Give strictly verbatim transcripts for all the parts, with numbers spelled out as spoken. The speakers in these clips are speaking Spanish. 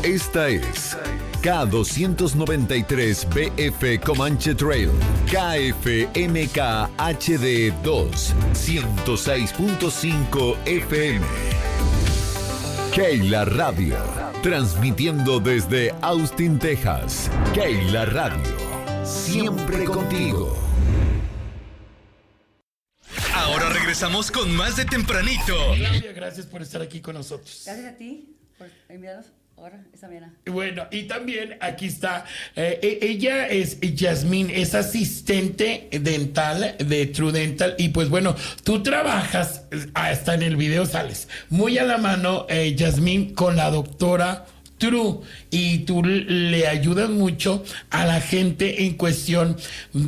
Esta es K doscientos noventa y tres B F Comanche Trail, K F M K H D dos, ciento seis punto cinco F M. Keila Radio, transmitiendo desde Austin, Texas. Keila Radio, siempre contigo. Ahora regresamos con más de Tempranito. Claudia, gracias por estar aquí con nosotros. Gracias a ti por enviarnos ahora esta mañana. Bueno, y también aquí está, eh, ella es Yasmín, es asistente dental de True Dental. Y pues bueno, tú trabajas, hasta en el video sales, muy a la mano, eh, Yasmín, con la doctora True, y tú le ayudas mucho a la gente en cuestión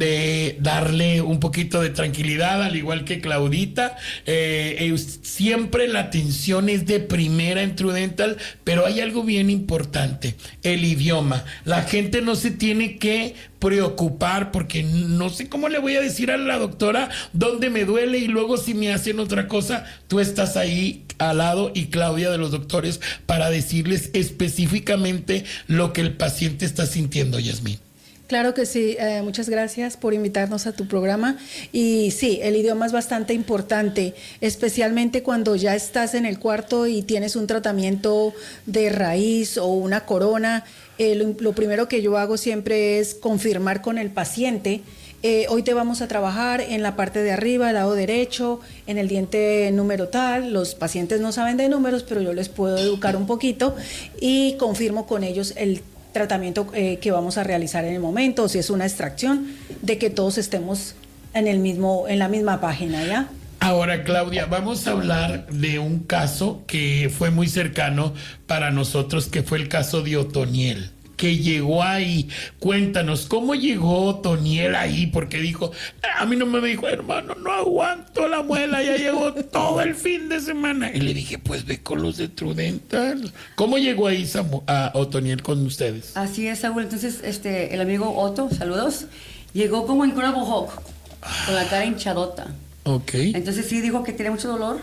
de darle un poquito de tranquilidad, al igual que Claudita. Eh, eh, siempre la atención es de primera en True Dental, pero hay algo bien importante: el idioma. La gente no se tiene que preocupar porque no sé cómo le voy a decir a la doctora dónde me duele, y luego si me hacen otra cosa, tú estás ahí al lado, y Claudia, de los doctores, para decirles específicamente lo que el paciente está sintiendo. Yasmín. Claro que sí, eh, muchas gracias por invitarnos a tu programa. Y sí, el idioma es bastante importante, especialmente cuando ya estás en el cuarto y tienes un tratamiento de raíz o una corona. Eh, lo, lo primero que yo hago siempre es confirmar con el paciente. Eh, hoy te vamos a trabajar en la parte de arriba, el lado derecho, en el diente número tal. Los pacientes no saben de números, pero yo les puedo educar un poquito y confirmo con ellos el tratamiento eh, que vamos a realizar en el momento, o si es una extracción, de que todos estemos en el mismo, en la misma página, ¿ya? Ahora, Claudia, vamos a hablar de un caso que fue muy cercano para nosotros, que fue el caso de Otoniel, que llegó ahí. Cuéntanos, ¿cómo llegó Otoniel ahí? Porque dijo, a mí no me dijo, hermano, no aguanto la muela, ya llegó todo el fin de semana. Y le dije, pues ve con los de True Dental. ¿Cómo llegó ahí Samu, a Otoniel con ustedes? Así es, Saúl. Entonces, este, el amigo Otto, saludos, llegó como Incredible Hulk, con la cara hinchadota. Ok. Entonces sí dijo que tenía mucho dolor.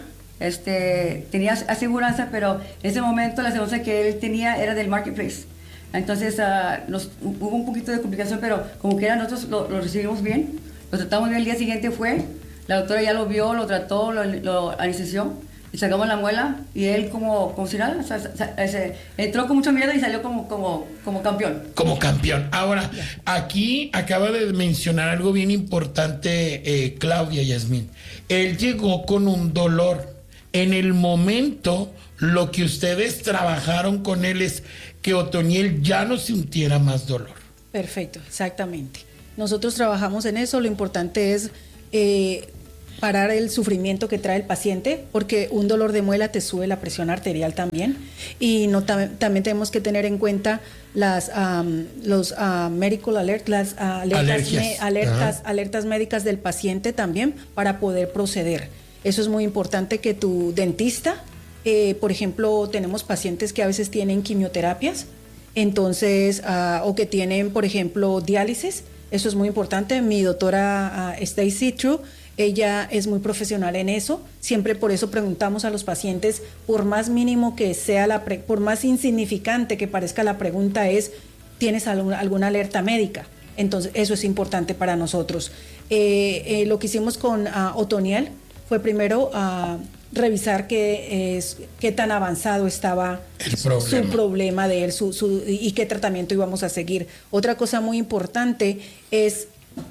Este, tenía aseguranza, pero en ese momento la aseguranza que él tenía era del Marketplace. Entonces uh, nos, hubo un poquito de complicación, pero como que era, nosotros lo, lo recibimos bien, lo tratamos bien. El día siguiente fue, la doctora ya lo vio, lo trató, lo, lo anestesió, y sacamos la muela, y él como, como si nada, o sea, se, se, entró con mucho miedo y salió como, como, como campeón. Como campeón. Ahora, aquí acaba de mencionar algo bien importante, eh, Claudia, Yasmín. Él llegó con un dolor. En el momento, lo que ustedes trabajaron con él es que Otoniel ya no sintiera más dolor. Perfecto, exactamente. Nosotros trabajamos en eso. Lo importante es eh, parar el sufrimiento que trae el paciente, porque un dolor de muela te sube la presión arterial también. Y no, tam- también tenemos que tener en cuenta las um, los uh, medical alert, las uh, alertas, me, alertas, alertas médicas del paciente también, para poder proceder. Eso es muy importante, que tu dentista, eh, por ejemplo, tenemos pacientes que a veces tienen quimioterapias, entonces, uh, o que tienen, por ejemplo, diálisis. Eso es muy importante. Mi doctora uh, Stacy True, ella es muy profesional en eso. Siempre por eso preguntamos a los pacientes, por más mínimo que sea, la pre- por más insignificante que parezca la pregunta, es, ¿tienes alguna, alguna alerta médica? Entonces, eso es importante para nosotros. Eh, eh, lo que hicimos con uh, Otoniel fue primero uh, revisar qué, es, qué tan avanzado estaba el problema. su problema de él su, su, y qué tratamiento íbamos a seguir. Otra cosa muy importante es,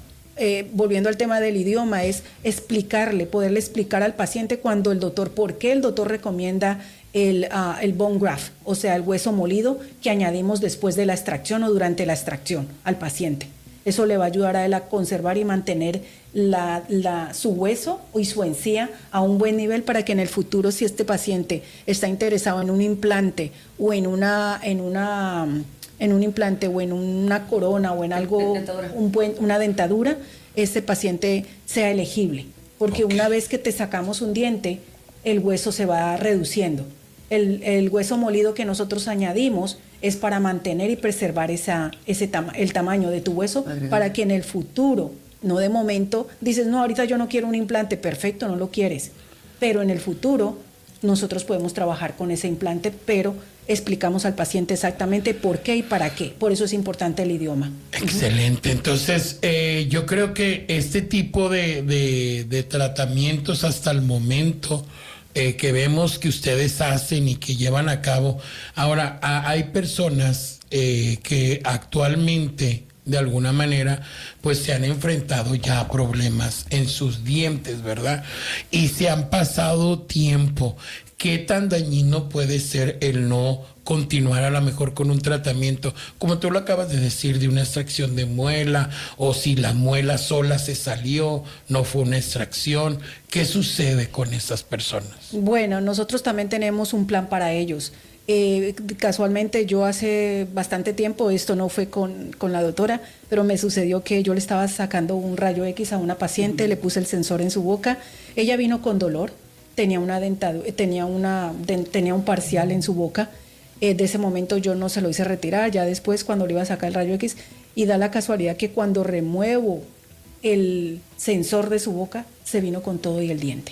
eh, volviendo al tema del idioma, es explicarle, poderle explicar al paciente cuando el doctor, por qué el doctor recomienda el, uh, el bone graft, o sea, el hueso molido que añadimos después de la extracción o durante la extracción al paciente. Eso le va a ayudar a él a conservar y mantener la, la, su hueso y su encía a un buen nivel, para que en el futuro, si este paciente está interesado en un implante o en una, en una, en un implante o en una corona o en algo, un buen, una dentadura, ese paciente sea elegible. Porque okay, una vez que te sacamos un diente, el hueso se va reduciendo. El, el hueso molido que nosotros añadimos es para mantener y preservar esa, ese tama, el tamaño de tu hueso, Madre para que en el futuro, no de momento, dices, no, ahorita yo no quiero un implante, perfecto, no lo quieres, pero en el futuro nosotros podemos trabajar con ese implante, pero explicamos al paciente exactamente por qué y para qué. Por eso es importante el idioma. Excelente. Entonces, eh, yo creo que este tipo de, de, de tratamientos hasta el momento eh, que vemos que ustedes hacen y que llevan a cabo. Ahora, a, hay personas eh, que actualmente, de alguna manera, pues se han enfrentado ya a problemas en sus dientes, ¿verdad? Y se han pasado tiempo. ¿Qué tan dañino puede ser el no continuar a lo mejor con un tratamiento, como tú lo acabas de decir, de una extracción de muela, o si la muela sola se salió, no fue una extracción? ¿Qué sucede con esas personas? Bueno, nosotros también tenemos un plan para ellos. Eh, casualmente yo hace bastante tiempo, esto no fue con, con la doctora, pero me sucedió que yo le estaba sacando un rayo X a una paciente, uh-huh. le puse el sensor en su boca, ella vino con dolor, tenía una dentadura, tenía, una, de, tenía un parcial en su boca, eh, de ese momento yo no se lo hice retirar, ya después cuando le iba a sacar el rayo X, y da la casualidad que cuando remuevo el sensor de su boca, se vino con todo y el diente.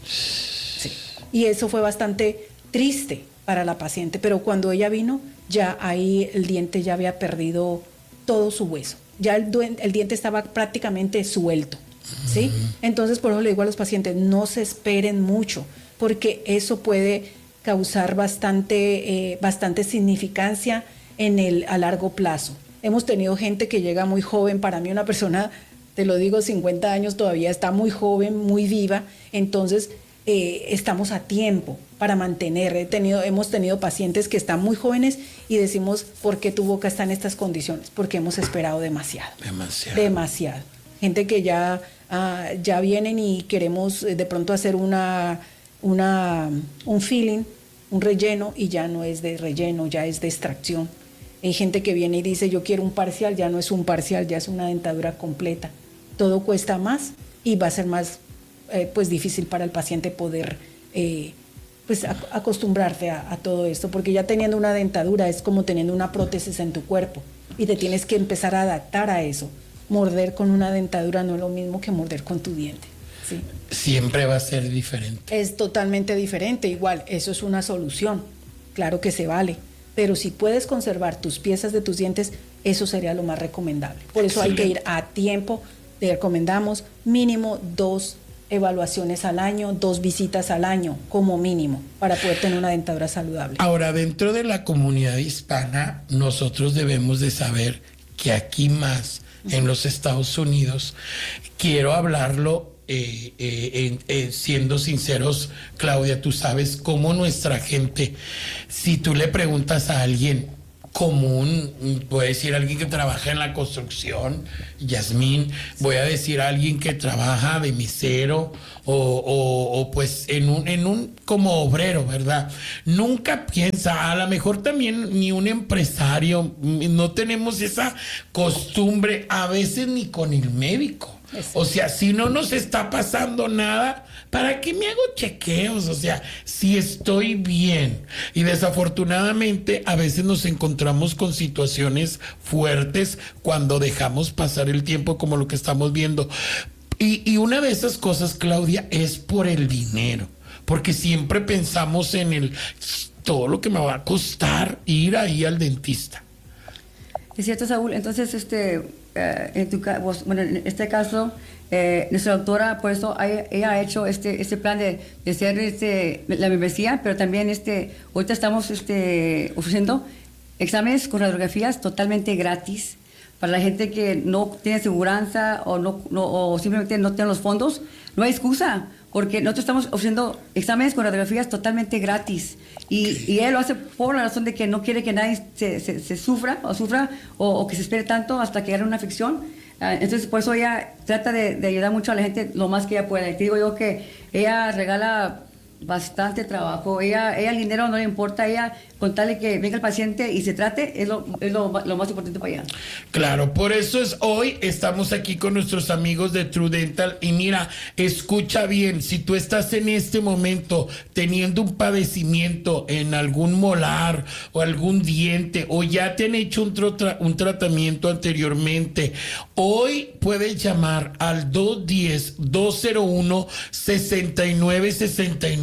Sí. Y eso fue bastante triste para la paciente, pero cuando ella vino, ya ahí el diente ya había perdido todo su hueso, ya el, el diente estaba prácticamente suelto, ¿sí? Uh-huh. Entonces, por eso le digo a los pacientes, no se esperen mucho, porque eso puede causar bastante, eh, bastante significancia en el, a largo plazo. Hemos tenido gente que llega muy joven, para mí una persona, te lo digo, cincuenta años todavía está muy joven, muy viva, entonces eh, estamos a tiempo para mantener. He tenido, hemos tenido pacientes que están muy jóvenes y decimos, ¿por qué tu boca está en estas condiciones? Porque hemos esperado demasiado. Demasiado. Demasiado. Gente que ya, uh, ya vienen y queremos eh, de pronto hacer una, una, un filling, un relleno, y ya no es de relleno, ya es de extracción. Hay gente que viene y dice, yo quiero un parcial, ya no es un parcial, ya es una dentadura completa. Todo cuesta más y va a ser más eh, pues difícil para el paciente poder eh, pues acostumbrarte a, a todo esto, porque ya teniendo una dentadura es como teniendo una prótesis en tu cuerpo y te tienes que empezar a adaptar a eso. Morder con una dentadura no es lo mismo que morder con tu diente, ¿sí? Siempre va a ser diferente. Es totalmente diferente, igual, eso es una solución, claro que se vale, pero si puedes conservar tus piezas de tus dientes, eso sería lo más recomendable. Por eso Excelente. Hay que ir a tiempo, te recomendamos mínimo dos evaluaciones al año, dos visitas al año como mínimo para poder tener una dentadura saludable. Ahora, dentro de la comunidad hispana, nosotros debemos de saber que aquí más, uh-huh. en los Estados Unidos, quiero hablarlo eh, eh, eh, eh, siendo sinceros, Claudia, tú sabes cómo nuestra gente, si tú le preguntas a alguien común, puede decir alguien que trabaja en la construcción, Yasmín, voy a decir a alguien que trabaja de mesero o, o, o pues en un, en un como obrero, ¿verdad? Nunca piensa, a lo mejor también ni un empresario, no tenemos esa costumbre, a veces ni con el médico. O sea, si no nos está pasando nada, ¿para qué me hago chequeos? O sea, si estoy bien. Y desafortunadamente a veces nos encontramos con situaciones fuertes cuando dejamos pasar el tiempo, como lo que estamos viendo. Y, y una de esas cosas, Claudia, es por el dinero. Porque siempre pensamos en el todo lo que me va a costar ir ahí al dentista. Es cierto, Saúl. Entonces, este, uh, en tu, vos, bueno, en este caso, eh, nuestra doctora, por eso hay, ella ha hecho este, este plan de, de hacer este, la membresía, pero también este, ahorita estamos este, ofreciendo exámenes con radiografías totalmente gratis para la gente que no tiene seguranza o, no, no, o simplemente no tiene los fondos. No hay excusa, porque nosotros estamos ofreciendo exámenes con radiografías totalmente gratis. Y, y él lo hace por la razón de que no quiere que nadie se, se, se sufra o sufra o, o que se espere tanto hasta que haya una afección. Uh, entonces, por eso ella trata de, de ayudar mucho a la gente lo más que ella pueda. Y te digo yo que ella regala bastante trabajo. Ella, ella el dinero no le importa. Ella, con tal de que venga el paciente y se trate, es lo, es lo, lo más importante para ella. Claro, por eso es hoy estamos aquí con nuestros amigos de True Dental. Y mira, escucha bien, si tú estás en este momento teniendo un padecimiento en algún molar o algún diente, o ya te han hecho un, tra- un tratamiento anteriormente, hoy puedes llamar al dos uno cero, dos cero uno, seis nueve seis nueve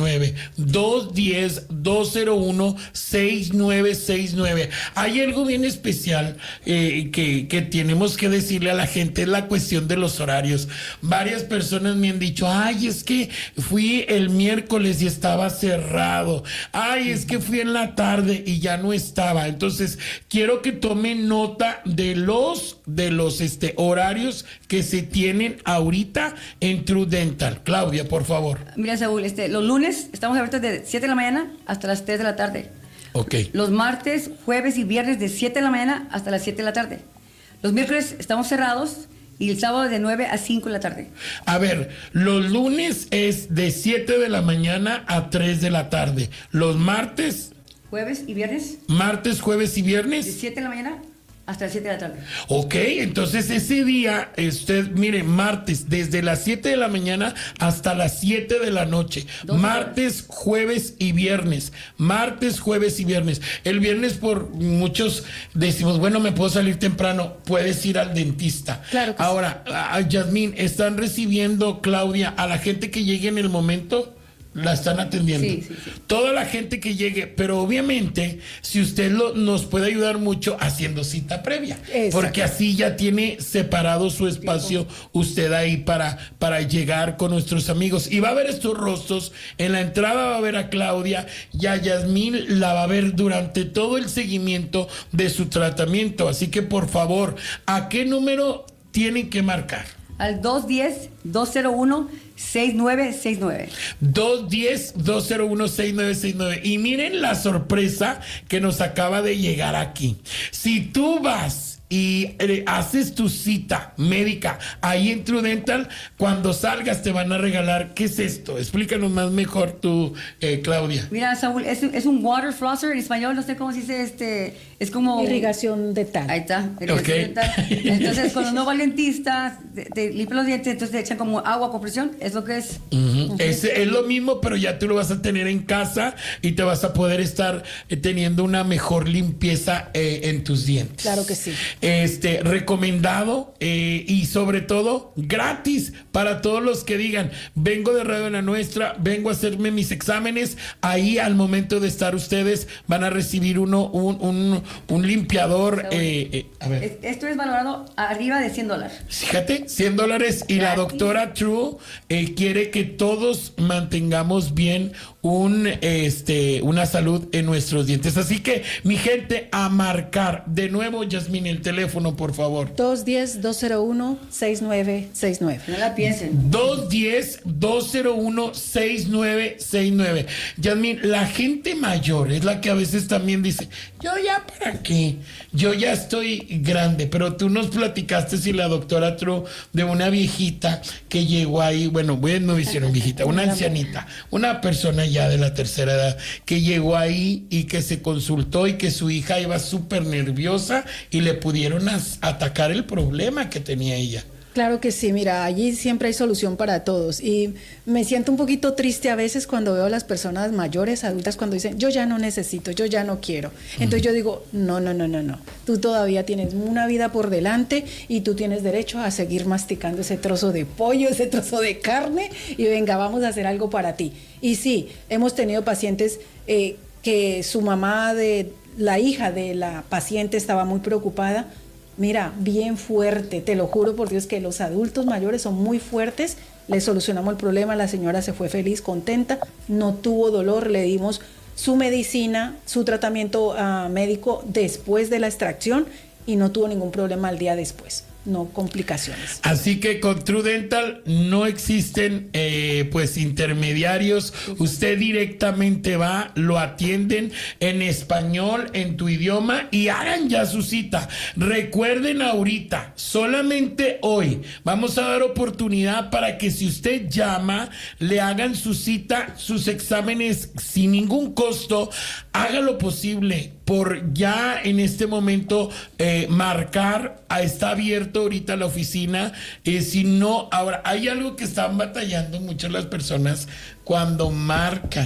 nueve. dos uno cero, dos cero uno, seis nueve seis nueve. Hay algo bien especial eh, que, que tenemos que decirle a la gente, es la cuestión de los horarios. Varias personas me han dicho, ay, es que fui el miércoles y estaba cerrado. Ay, es que fui en la tarde y ya no estaba. Entonces, quiero que tomen nota de los, de los este, horarios que se tienen ahorita en True Dental. Claudia, por favor. Mira, Saúl, este, los lunes estamos abiertos de siete de la mañana hasta las tres de la tarde. Ok. Los martes, jueves y viernes de siete de la mañana hasta las siete de la tarde. Los miércoles estamos cerrados y el sábado de nueve a cinco de la tarde. A ver, los lunes es de siete de la mañana a tres de la tarde. Los martes, Jueves y viernes martes, jueves y de viernes. siete de la mañana hasta las siete de la tarde. Ok, entonces ese día, usted, mire, martes, desde las siete de la mañana hasta las siete de la noche. Dos Martes, horas. jueves y viernes. Martes, jueves y viernes. El viernes, por muchos decimos, bueno, me puedo salir temprano, puedes ir al dentista. Claro que Ahora, a Yasmín, ¿están recibiendo, Claudia, a la gente que llegue en el momento? La están atendiendo. Sí, sí, sí. Toda la gente que llegue, pero obviamente, si usted lo, nos puede ayudar mucho haciendo cita previa, Exacto. porque así ya tiene separado su espacio usted ahí para, para llegar con nuestros amigos. Y va a ver estos rostros, en la entrada va a ver a Claudia y a Yasmín la va a ver durante todo el seguimiento de su tratamiento. Así que por favor, ¿a qué número tienen que marcar? Al dos uno cero, dos cero uno, seis nueve seis nueve. dos uno cero, dos cero uno, seis nueve seis nueve. Y miren la sorpresa que nos acaba de llegar aquí. Si tú vas y eh, haces tu cita médica ahí en True Dental, cuando salgas te van a regalar, ¿qué es esto? Explícanos más mejor tú, eh, Claudia. Mira, Saúl, es, un- es un water flosser en español, no sé cómo se dice, este, es como... Irrigación dental. Ahí está. irrigación Ok. dental. Entonces, cuando no va al dentista, te, te limpia los dientes, entonces te echan como agua con presión, es lo que es. Ujú. Es, es lo mismo, pero ya tú lo vas a tener en casa y te vas a poder estar eh, teniendo una mejor limpieza eh, en tus dientes. Claro que sí. Este, recomendado eh, y sobre todo gratis para todos los que digan, vengo de Radio La Nuestra, vengo a hacerme mis exámenes. Ahí al momento de estar ustedes van a recibir uno un, un, un limpiador. eh, eh, a ver. Es- Esto es valorado arriba de cien dólares. Fíjate, cien dólares y la Gratis. doctora True eh, quiere que todos mantengamos bien un, este, una salud en nuestros dientes. Así que, mi gente, a marcar. De nuevo, Yasmín, el teléfono, por favor. dos uno cero, dos cero uno, seis nueve seis nueve. No la piensen. dos uno cero, dos cero uno, seis nueve seis nueve. Yasmín, la gente mayor es la que a veces también dice, yo ya para qué, yo ya estoy grande, pero tú nos platicaste si la doctora True de una viejita que llegó ahí, bueno, bueno, no hicieron viejita, una ancianita, una persona ya de la tercera edad, que llegó ahí y que se consultó y que su hija iba súper nerviosa y le pudieron as- atacar el problema que tenía ella. Claro que sí, mira, allí siempre hay solución para todos y me siento un poquito triste a veces cuando veo a las personas mayores, adultas, cuando dicen, yo ya no necesito, yo ya no quiero. Entonces yo digo, no, no, no, no, no, tú todavía tienes una vida por delante y tú tienes derecho a seguir masticando ese trozo de pollo, ese trozo de carne y venga, vamos a hacer algo para ti. Y sí, hemos tenido pacientes eh, que su mamá de la hija de la paciente estaba muy preocupada. Mira, bien fuerte, te lo juro por Dios que los adultos mayores son muy fuertes, le solucionamos el problema, la señora se fue feliz, contenta, no tuvo dolor, le dimos su medicina, su tratamiento uh, médico después de la extracción y no tuvo ningún problema al día después, no complicaciones. Así que con True Dental no existen eh, pues intermediarios. Usted directamente va, lo atienden en español, en tu idioma y hagan ya su cita. Recuerden ahorita, solamente hoy, vamos a dar oportunidad para que si usted llama, le hagan su cita, sus exámenes sin ningún costo. Haga lo posible por ya en este momento eh, marcar, ah, está abierto ahorita la oficina, eh, si no, ahora hay algo que están batallando mucho las personas cuando marcan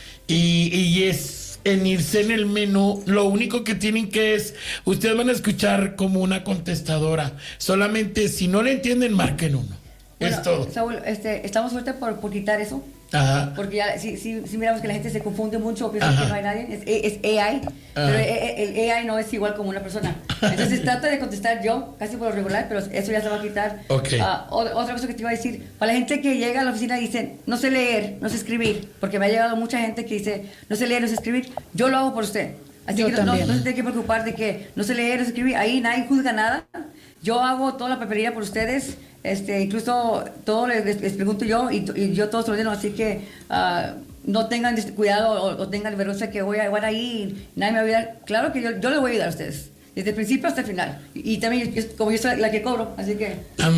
y, y es en irse en el menú, lo único que tienen que es, ustedes van a escuchar como una contestadora, solamente si no le entienden marquen uno, Bueno, es todo. Saúl, este, estamos ahorita por, por quitar eso. Ajá. Porque ya, si, si, si miramos que la gente se confunde mucho, piensa Ajá. que no hay nadie, es, es A I, Ajá. pero el A I no es igual como una persona. Entonces trato de contestar yo, casi por lo regular, pero eso ya se va a quitar. Ok. Ah, o- otra cosa que te iba a decir, para la gente que llega a la oficina y dice, no sé leer, no sé escribir, porque me ha llegado mucha gente que dice, no sé leer, no sé escribir, yo lo hago por usted. Así Yo que no, no, también. no se tiene que preocupar de que no sé leer, no sé escribir, ahí nadie juzga nada. Yo hago toda la papelería por ustedes, este, incluso todo les, les- les pregunto yo y, y yo todo se lo ordeno, así que ah, no tengan des- cuidado o, o tengan vergüenza que voy a llevar ahí y nadie me va a ayudar. Claro que yo, yo le voy a ayudar a ustedes, desde el principio hasta el final. Y, y también, yo- como yo soy la, la que cobro, así que...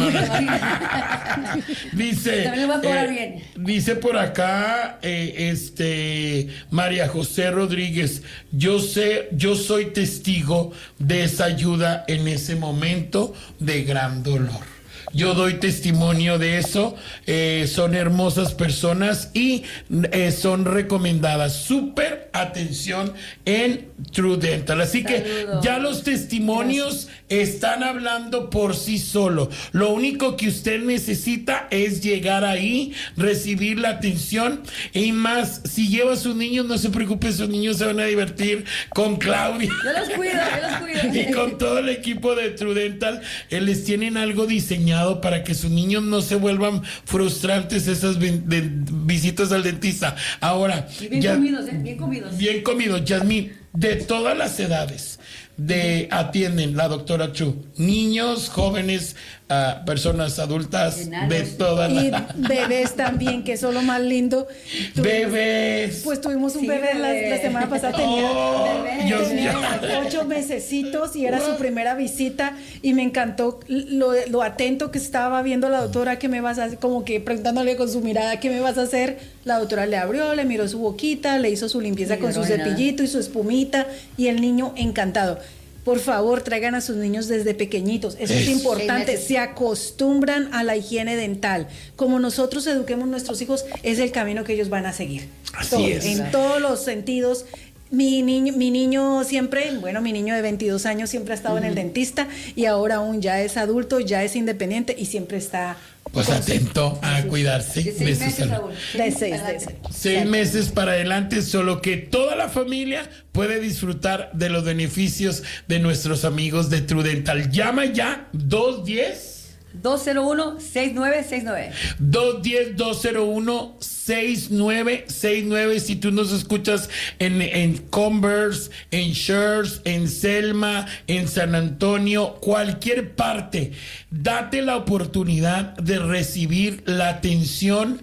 Ah, Dice, También le voy a cobrar eh, bien. dice por acá, eh, este, María José Rodríguez, yo sé, yo soy testigo de esa ayuda en ese momento de gran dolor. Yo doy testimonio de eso. Eh, son hermosas personas y eh, son recomendadas. Súper atención en True Dental. Así que Saludos. ya los testimonios están hablando por sí solo. Lo único que usted necesita es llegar ahí, recibir la atención y más. Si lleva a sus niños, no se preocupe, sus niños se van a divertir con Claudia. Yo los cuido, yo los cuido. Y con todo el equipo de True Dental, eh, les tienen algo diseñado para que sus niños no se vuelvan frustrantes esas vi- de- visitas al dentista. Ahora, Y bien ya- comidos, ¿eh? Bien comidos. bien comido, Yasmín, de todas las edades, de atienden la doctora Chu, niños, jóvenes, ah, personas adultas, Enanos. de todas Y las bebés también, que eso es lo más lindo. Tuvimos- bebés. Pues tuvimos un Sí, bebé la, bebé. la semana pasada, tenía, Oh, bebé. Dios tenía mío. ocho mesecitos y era su primera visita y me encantó lo, lo atento que estaba viendo la doctora, que me vas a hacer, como que preguntándole con su mirada, ¿qué me vas a hacer? La doctora le abrió, le miró su boquita, le hizo su limpieza Sí, con no su hay nada. cepillito y su espumita y el niño encantado. Por favor, traigan a sus niños desde pequeñitos. Eso es Eso. importante. Seis meses. Se acostumbran a la higiene dental. Como nosotros eduquemos a nuestros hijos, es el camino que ellos van a seguir. Así Todo, es. En todos los sentidos. Mi niño, mi niño siempre, bueno, mi niño de veintidós años siempre ha estado en el dentista y ahora aún ya es adulto, ya es independiente y siempre está Pues con- atento a cuidarse De de seis su meses, salud. Saúl. de seis, de Adelante. seis. Seis meses para adelante, solo que toda la familia puede disfrutar de los beneficios de nuestros amigos de True Dental. Llama ya dos diez dos cero uno, seis nueve seis nueve. dos diez, dos cero uno, seis nueve seis nueve. Si tú nos escuchas en, en Converse, en Shirts, en Selma, en San Antonio, cualquier parte, date la oportunidad de recibir la atención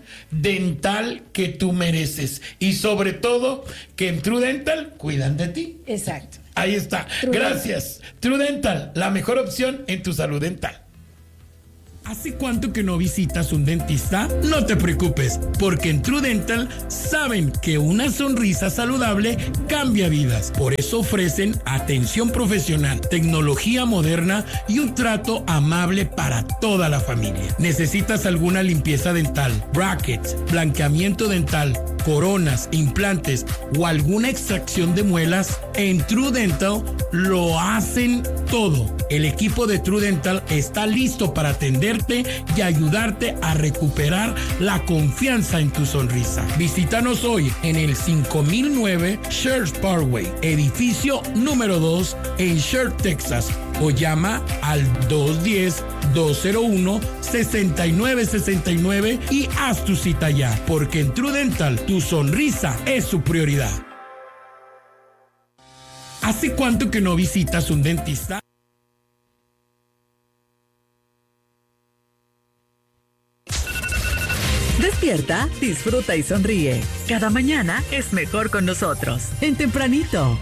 dental que tú mereces. Y sobre todo, que en True Dental cuidan de ti. Exacto. Ahí está. True Gracias. True Dental, la mejor opción en tu salud dental. ¿Hace cuánto que no visitas un dentista? No te preocupes, porque en True Dental saben que una sonrisa saludable cambia vidas. Por eso ofrecen atención profesional, tecnología moderna y un trato amable para toda la familia. ¿Necesitas alguna limpieza dental, brackets, blanqueamiento dental, coronas, implantes o alguna extracción de muelas? En True Dental lo hacen todo. El equipo de True Dental está listo para atenderte y ayudarte a recuperar la confianza en tu sonrisa. Visítanos hoy en el cinco mil nueve Shirts Parkway, edificio número dos en Shirt, Texas, o llama al dos uno cero, dos cero uno, seis nueve seis nueve y haz tu cita ya, porque en True Dental tu sonrisa es su prioridad. ¿Hace cuánto que no visitas un dentista? Despierta, disfruta y sonríe. Cada mañana es mejor con nosotros. En Tempranito.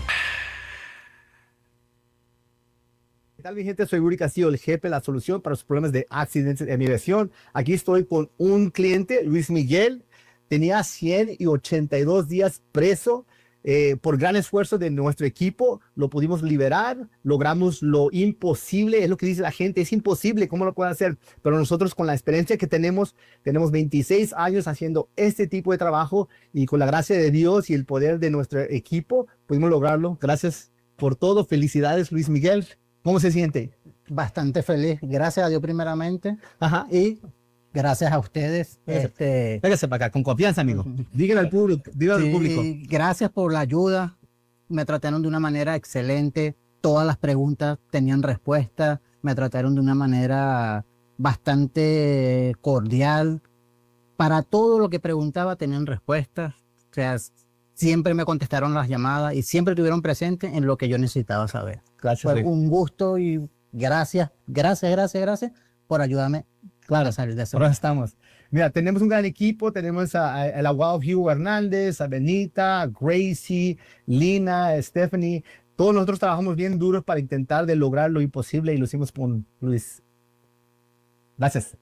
¿Qué tal, mi gente? Soy Rudy Castillo, el jefe de la solución para los problemas de accidentes de migración. Aquí estoy con un cliente, Luis Miguel. Tenía cien ochenta y dos días preso. Eh, por gran esfuerzo de nuestro equipo, lo pudimos liberar. Logramos lo imposible. Es lo que dice la gente. Es imposible. ¿Cómo lo pueden hacer? Pero nosotros, con la experiencia que tenemos, tenemos veintiséis años haciendo este tipo de trabajo y con la gracia de Dios y el poder de nuestro equipo, pudimos lograrlo. Gracias por todo. Felicidades, Luis Miguel. ¿Cómo se siente? Bastante feliz, gracias a Dios primeramente. Ajá. ¿Y gracias a ustedes. Este, Véngase para acá, con confianza, amigo. Díganle al público, díganle al sí, público. gracias por la ayuda. Me trataron de una manera excelente. Todas las preguntas tenían respuesta. Me trataron de una manera bastante cordial. Para todo lo que preguntaba tenían respuestas. O sea, siempre me contestaron las llamadas y siempre estuvieron presentes en lo que yo necesitaba saber. Gracias. Fue Rick. un gusto y gracias, gracias, gracias, gracias por ayudarme Claro, a salir de eso. ahora estamos. Mira, tenemos un gran equipo. Tenemos a, a, a la Wild Hugh Hernández, a Benita, a Gracie, Lina, a Stephanie. Todos nosotros trabajamos bien duros para intentar de lograr lo imposible y lo hicimos con Luis. Gracias.